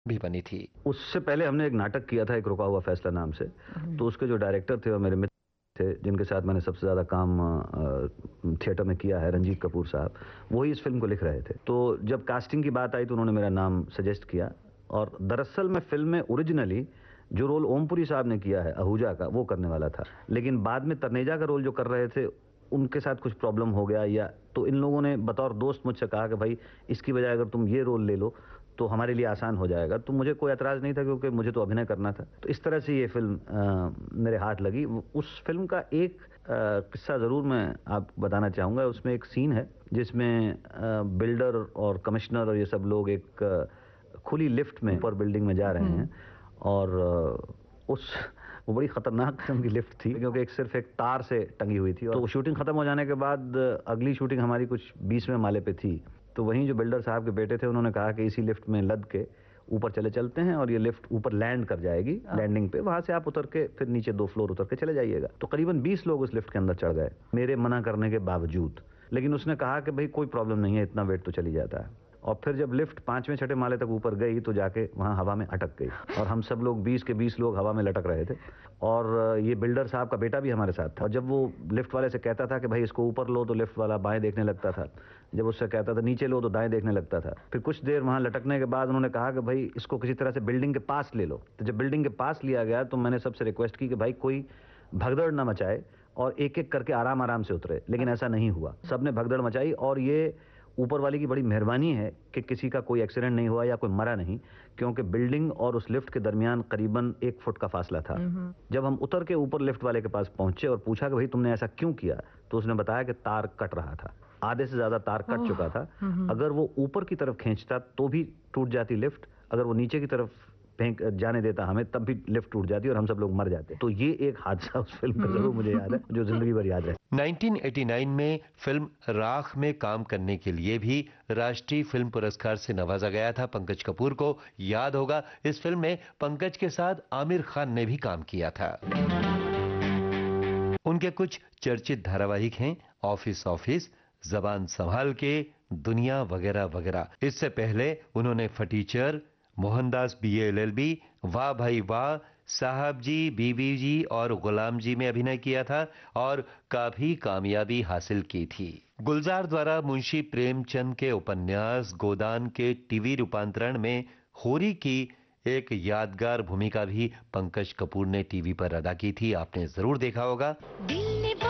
भी बनी थी। उससे पहले हमने एक नाटक किया था, एक रुका हुआ फैसला नाम से। तो उसके जो डायरेक्टर थे वो मेरे मित्र थे, जिनके साथ मैंने सबसे ज़्यादा काम थिएटर में किया है, रंजीत कपूर साहब। वही इस फिल्म को लिख रहे थे। तो जब कास्टिंग की बात आई तो उन्होंने मेरा नाम सजेस्ट किया। और दरअसल मैं फिल्म में ओरिजिनली जो रोल ओमपुरी साहब ने किया है आहूजा का, वो करने वाला था। लेकिन बाद में तनेजा का रोल जो कर रहे थे, उनके साथ कुछ प्रॉब्लम हो गया, या तो इन लोगों ने बतौर दोस्त मुझसे कहा कि भाई इसकी बजाय अगर तुम ये रोल ले लो तो हमारे लिए आसान हो जाएगा। तो मुझे कोई एतराज़ नहीं था, क्योंकि मुझे तो अभिनय करना था। तो इस तरह से ये फिल्म मेरे हाथ लगी। उस फिल्म का एक किस्सा ज़रूर मैं आपको बताना चाहूँगा। उसमें एक सीन है जिसमें बिल्डर और कमिश्नर और ये सब लोग एक खुली लिफ्ट में ऊपर बिल्डिंग में जा रहे हैं। और वो बड़ी खतरनाक किस्म की लिफ्ट थी, क्योंकि सिर्फ एक तार से टंगी हुई थी। और तो शूटिंग खत्म हो जाने के बाद अगली शूटिंग हमारी कुछ 20वें माले पे थी। तो वहीं जो बिल्डर साहब के बेटे थे, उन्होंने कहा कि इसी लिफ्ट में लद के ऊपर चलते हैं, और ये लिफ्ट ऊपर लैंड कर जाएगी लैंडिंग पे, वहां से आप उतर के फिर नीचे 2 फ्लोर उतर के चले जाइएगा। तो करीबन 20 लोग उस लिफ्ट के अंदर चढ़ गए, मेरे मना करने के बावजूद। लेकिन उसने कहा कि भाई कोई प्रॉब्लम नहीं है, इतना वेट तो चली जाता है। और फिर जब लिफ्ट 5वें 6ठे माले तक ऊपर गई तो जाके वहां हवा में अटक गई, और हम सब लोग 20 के 20 लोग हवा में लटक रहे थे। और ये बिल्डर साहब का बेटा भी हमारे साथ था। और जब वो लिफ्ट वाले से कहता था कि भाई इसको ऊपर लो, तो लिफ्ट वाला बाएं देखने लगता था। जब उससे कहता था नीचे लो, तो दाएं देखने लगता था। फिर कुछ देर वहां लटकने के बाद उन्होंने कहा कि भाई इसको किसी तरह से बिल्डिंग के पास ले लो। तो जब बिल्डिंग के पास लिया गया तो मैंने सबसे रिक्वेस्ट की कि भाई कोई भगदड़ ना मचाए और एक एक करके आराम आराम से उतरे। लेकिन ऐसा नहीं हुआ, सबने भगदड़ मचाई। और ये ऊपर वाले की बड़ी मेहरबानी है कि किसी का कोई एक्सीडेंट नहीं हुआ या कोई मरा नहीं, क्योंकि बिल्डिंग और उस लिफ्ट के दरमियान करीबन 1 फुट का फासला था। जब हम उतर के ऊपर लिफ्ट वाले के पास पहुंचे और पूछा कि भाई तुमने ऐसा क्यों किया, तो उसने बताया कि तार कट रहा था, आधे से ज्यादा तार कट चुका था। अगर वो ऊपर की तरफ खींचता तो भी टूट जाती लिफ्ट, अगर वो नीचे की तरफ फेंक जाने देता हमें तब भी लिफ्ट टूट जाती और हम सब लोग मर जाते। तो ये एक हादसा उस फिल्म का जरूर मुझे याद है, जो जिंदगी भर याद है। 1989 में फिल्म राख में काम करने के लिए भी राष्ट्रीय फिल्म पुरस्कार से नवाजा गया था पंकज कपूर को। याद होगा, इस फिल्म में पंकज के साथ आमिर खान ने भी काम किया था। उनके कुछ चर्चित धारावाहिक हैं ऑफिस, जबान संभाल के, दुनिया वगैरह वगैरह। इससे पहले उन्होंने फटीचर, मोहनदास BA LLB, वाह भाई वाह, साहब जी, बीवी जी और गुलाम जी में अभिनय किया था और काफी कामयाबी हासिल की थी। गुलजार द्वारा मुंशी प्रेमचंद के उपन्यास गोदान के टीवी रूपांतरण में होरी की एक यादगार भूमिका भी पंकज कपूर ने टीवी पर अदा की थी। आपने जरूर देखा होगा।